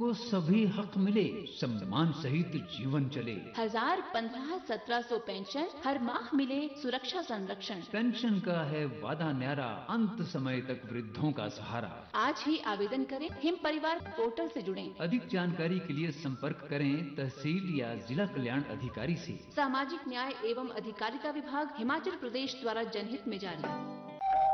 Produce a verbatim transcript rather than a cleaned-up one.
को सभी हक मिले, सम्मान सहित जीवन चले। हजार पंद्रह सत्रह सौ पेंशन, हर माह मिले सुरक्षा संरक्षण। पेंशन का है वादा न्यारा, अंत समय तक वृद्धों का सहारा। आज ही आवेदन करें, हिम परिवार पोर्टल से जुड़ें। अधिक जानकारी के लिए संपर्क करें तहसील या जिला कल्याण अधिकारी से। सामाजिक न्याय एवं अधिकारिता विभाग, हिमाचल प्रदेश द्वारा जनहित में जारी।